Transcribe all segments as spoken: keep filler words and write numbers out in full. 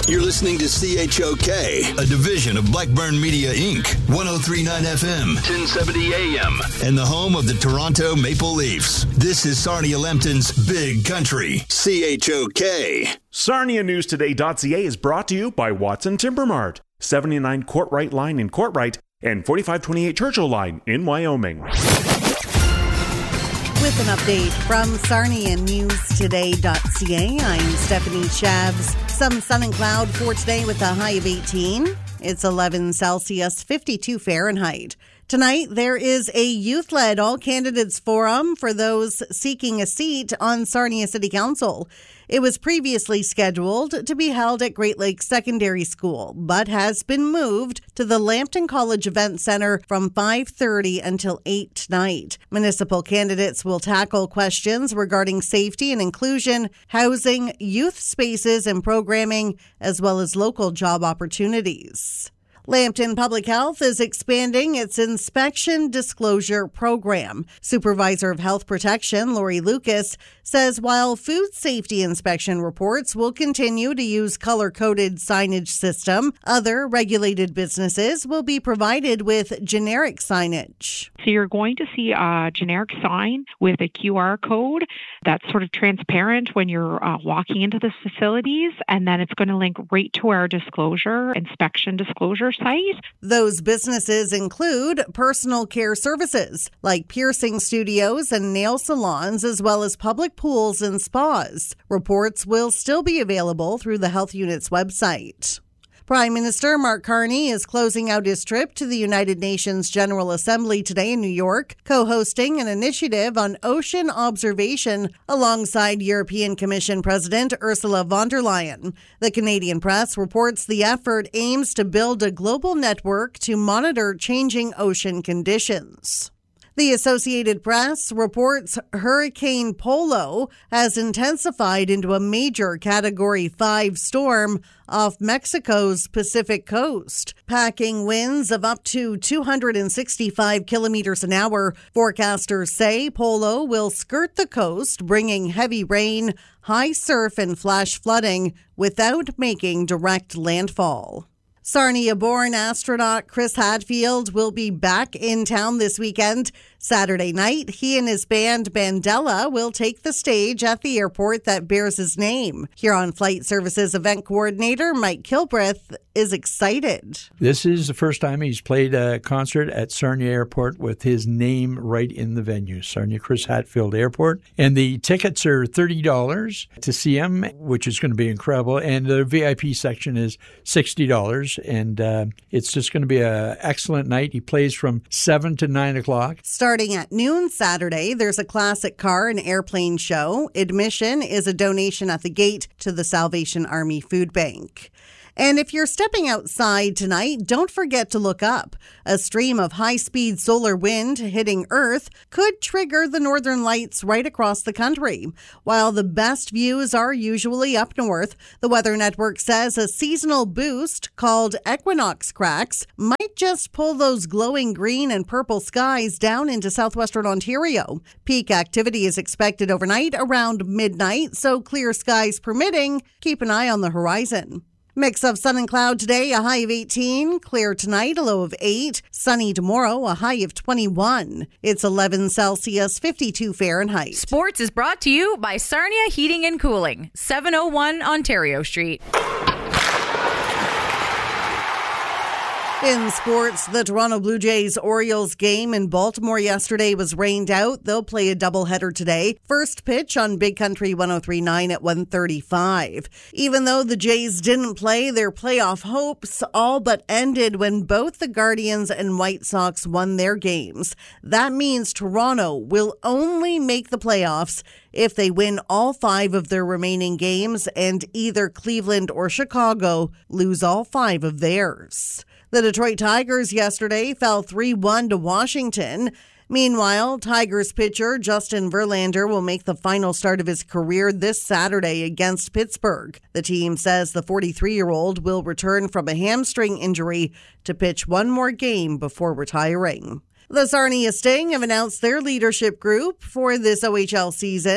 You're listening to C H O K, a division of Blackburn Media, Incorporated, ten thirty-nine F M, ten seventy A M, and the home of the Toronto Maple Leafs. This is Sarnia Lambton's Big Country, C H O K. Sarnia News Today dot C A is brought to you by Watson Timber Mart, seventy-nine Courtright Line in Courtright, and forty-five twenty-eight Churchill Line in Wyoming. With an update from Sarnia News Today dot C A, I'm Stephanie Shavs. Some sun and cloud for today with a high of eighteen. It's eleven Celsius, fifty-two Fahrenheit. Tonight, there is a youth-led all-candidates forum for those seeking a seat on Sarnia City Council. It was previously scheduled to be held at Great Lakes Secondary School, but has been moved to the Lambton College Event Center from five thirty until eight tonight. Municipal candidates will tackle questions regarding safety and inclusion, housing, youth spaces and programming, as well as local job opportunities. Lambton Public Health is expanding its inspection disclosure program. Supervisor of Health Protection, Lori Lucas, says while food safety inspection reports will continue to use color-coded signage system, other regulated businesses will be provided with generic signage. So you're going to see a generic sign with a Q R code that's sort of transparent when you're uh, walking into the facilities, and then it's going to link right to our disclosure, inspection disclosure site. Those businesses include personal care services like piercing studios and nail salons, as well as public pools and spas. Reports will still be available through the health unit's website. Prime Minister Mark Carney is closing out his trip to the United Nations General Assembly today in New York, co-hosting an initiative on ocean observation alongside European Commission President Ursula von der Leyen. The Canadian Press reports the effort aims to build a global network to monitor changing ocean conditions. The Associated Press reports Hurricane Polo has intensified into a major Category five storm off Mexico's Pacific coast, packing winds of up to two hundred sixty-five kilometers an hour. Forecasters say Polo will skirt the coast, bringing heavy rain, high surf, and flash flooding without making direct landfall. Sarnia-born astronaut Chris Hadfield will be back in town this weekend. Saturday night, he and his band Bandella will take the stage at the airport that bears his name. Huron Flight Services event coordinator Mike Kilbreth is excited. This is the first time he's played a concert at Sarnia Airport with his name right in the venue, Sarnia Chris Hadfield Airport. And the tickets are thirty dollars to see him, which is going to be incredible. And the V I P section is sixty dollars. And uh, it's just going to be an excellent night. He plays from seven to nine o'clock. Starting at noon Saturday, there's a classic car and airplane show. Admission is a donation at the gate to the Salvation Army Food Bank. And if you're stepping outside tonight, don't forget to look up. A stream of high-speed solar wind hitting Earth could trigger the northern lights right across the country. While the best views are usually up north, the Weather Network says a seasonal boost called equinox cracks might just pull those glowing green and purple skies down into southwestern Ontario. Peak activity is expected overnight around midnight, so clear skies permitting, keep an eye on the horizon. Mix of sun and cloud today, a high of eighteen. Clear tonight, a low of eight. Sunny tomorrow, a high of twenty-one. It's eleven Celsius, fifty-two Fahrenheit. Sports is brought to you by Sarnia Heating and Cooling, seven oh one Ontario Street. In sports, the Toronto Blue Jays-Orioles game in Baltimore yesterday was rained out. They'll play a doubleheader today. First pitch on Big Country one oh three point nine at one thirty-five. Even though the Jays didn't play, their playoff hopes all but ended when both the Guardians and White Sox won their games. That means Toronto will only make the playoffs if they win all five of their remaining games and either Cleveland or Chicago lose all five of theirs. The Detroit Tigers yesterday fell three one to Washington. Meanwhile, Tigers pitcher Justin Verlander will make the final start of his career this Saturday against Pittsburgh. The team says the forty-three-year-old will return from a hamstring injury to pitch one more game before retiring. The Sarnia Sting have announced their leadership group for this O H L season.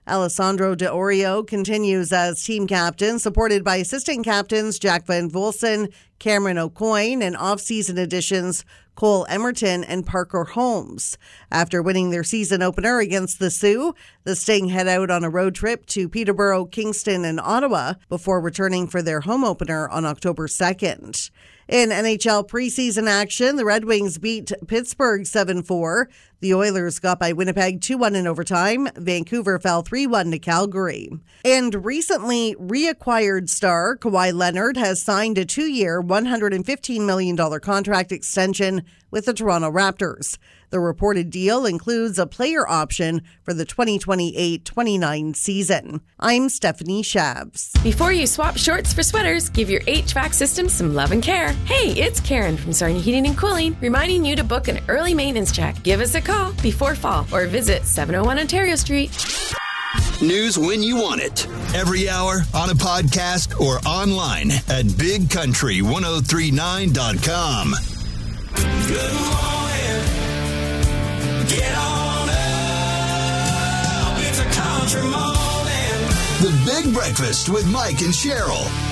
Alessandro De Orio continues as team captain, supported by assistant captains Jack Van Volsen, Cameron O'Coin, and off-season additions Cole Emerton and Parker Holmes. After winning their season opener against the Sioux, the Sting head out on a road trip to Peterborough, Kingston, and Ottawa before returning for their home opener on October second. In N H L preseason action, the Red Wings beat Pittsburgh seven four. The Oilers got by Winnipeg two one in overtime. Vancouver fell three one to Calgary. And recently reacquired star Kawhi Leonard has signed a two-year, one hundred fifteen million dollars contract extension with the Toronto Raptors. The reported deal includes a player option for the twenty twenty-eight twenty-nine season. I'm Stephanie Shabs. Before you swap shorts for sweaters, give your H V A C system some love and care. Hey, it's Karen from Sarnia Heating and Cooling, reminding you to book an early maintenance check. Give us a call before fall or visit seven oh one Ontario Street. News when you want it. Every hour, on a podcast, or online at big country ten thirty-nine dot com. Good morning. Get on up. It's a country morning. The Big Breakfast with Mike and Cheryl.